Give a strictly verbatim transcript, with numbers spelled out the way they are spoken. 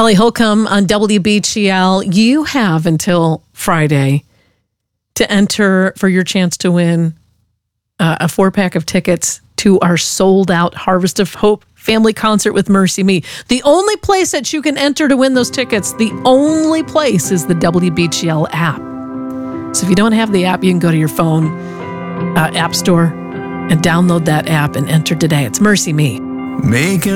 Allie Holcomb on W B G L. You have until Friday to enter for your chance to win uh, a four-pack of tickets to our sold-out Harvest of Hope family concert with Mercy Me. The only place that you can enter to win those tickets, the only place is the W B G L app. So if you don't have the app, you can go to your phone uh, app store and download that app and enter today. It's Mercy Me. Making